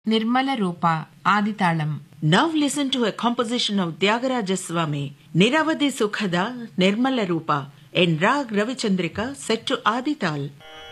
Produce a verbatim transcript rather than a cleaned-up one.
Nirmala Roopa ఆదితాళం. Now listen to a composition of Tyagaraja Swami, Niravadi Sukhada Nirmala Rupa, in Rag Ravichandrika set to Adital.